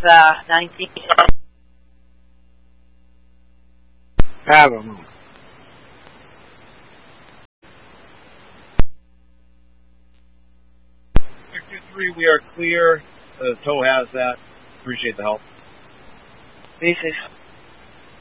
19. Have them. Sector 3, we are clear. The tow has that. Appreciate the help. This is